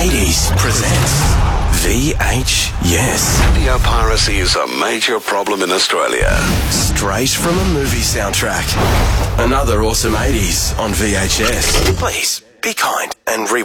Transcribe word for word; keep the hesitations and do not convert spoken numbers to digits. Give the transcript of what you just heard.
eighties presents V H Yes. Video piracy is a major problem in Australia. Straight from a movie soundtrack. Another awesome eighties on V H S. Please, be kind and re-